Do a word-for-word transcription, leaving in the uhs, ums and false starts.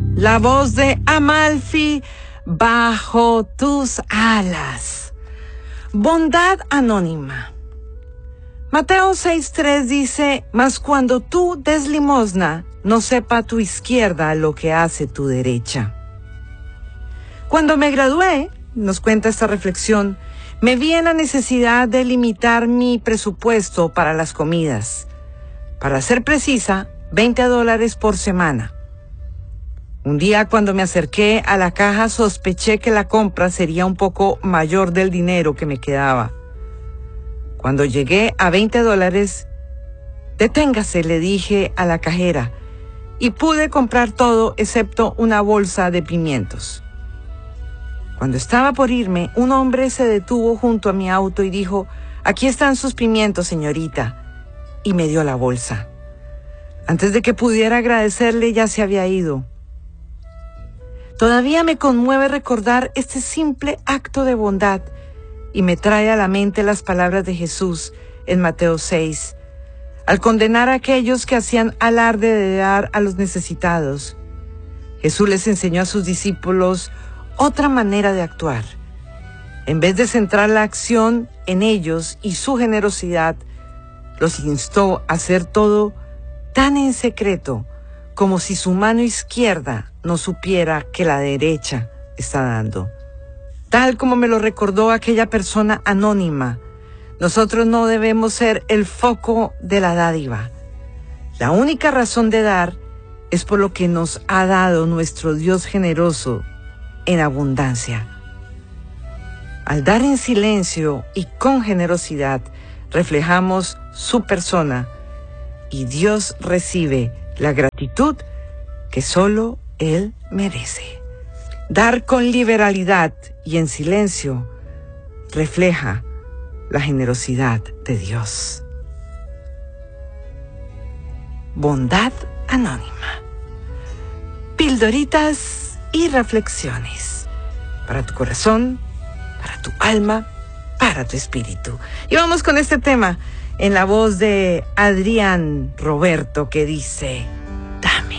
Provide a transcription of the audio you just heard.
La voz de Amalfi, Bajo tus alas. Bondad anónima. Mateo seis tres dice, mas cuando tú des limosna, no sepa tu izquierda lo que hace tu derecha. Cuando me gradué, nos cuenta esta reflexión, me vi en la necesidad de limitar mi presupuesto para las comidas. Para ser precisa, veinte dólares por semana. Un día cuando me acerqué a la caja sospeché que la compra sería un poco mayor del dinero que me quedaba. Cuando llegué a veinte dólares, deténgase, le dije a la cajera, y pude comprar todo excepto una bolsa de pimientos. Cuando estaba por irme, un hombre se detuvo junto a mi auto y dijo, aquí están sus pimientos, señorita, y me dio la bolsa. Antes de que pudiera agradecerle, ya se había ido. Todavía me conmueve recordar este simple acto de bondad y me trae a la mente las palabras de Jesús en Mateo seis, al condenar a aquellos que hacían alarde de dar a los necesitados. Jesús les enseñó a sus discípulos otra manera de actuar. En vez de centrar la acción en ellos y su generosidad, los instó a hacer todo tan en secreto como si su mano izquierda no supiera que la derecha está dando. Tal como me lo recordó aquella persona anónima, nosotros no debemos ser el foco de la dádiva. La única razón de dar es por lo que nos ha dado nuestro Dios generoso en abundancia. Al dar en silencio y con generosidad, reflejamos su persona y Dios recibe la gratitud que solo Él merece. Dar con liberalidad y en silencio refleja la generosidad de Dios. Bondad anónima. Pildoritas y reflexiones para tu corazón, para tu alma, para tu espíritu. Y vamos con este tema en la voz de Adrián Roberto que dice...